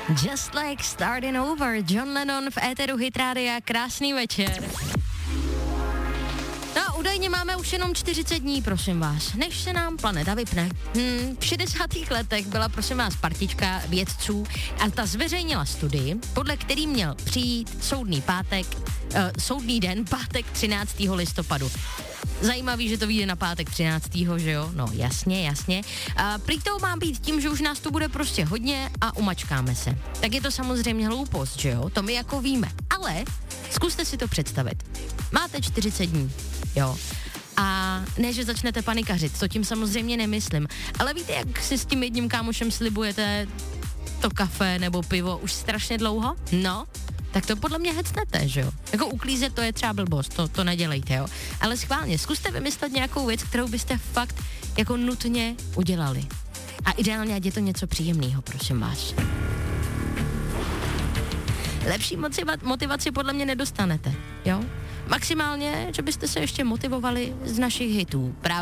Just like starting over, John Lennon v éteru Hit Rádia, krásný večer. No a údajně máme už jenom 40 dní, prosím vás, než se nám planeta vypne. V 60. letech byla, prosím vás, partička vědců a ta zveřejnila studii, podle který měl přijít soudný den, pátek 13. listopadu. Zajímavý, že to vyjde na pátek 13. že jo? No jasně. A prý to má být tím, že už nás tu bude prostě hodně a umačkáme se. Tak je to samozřejmě hloupost, že jo? To my jako víme. Ale zkuste si to představit. Máte 40 dní, jo? A ne, že začnete panikařit, to tím samozřejmě nemyslím. Ale víte, jak si s tím jedním kámošem slibujete to kafe nebo pivo už strašně dlouho? No, tak to podle mě hecnete, že jo? Jako uklízet to je třeba blbost, to nedělejte, jo? Ale schválně, zkuste vymyslet nějakou věc, kterou byste fakt jako nutně udělali. A ideálně, ať je to něco příjemného, prosím vás. Lepší motivaci podle mě nedostanete, jo? Maximálně, že byste se ještě motivovali z našich hitů. Právě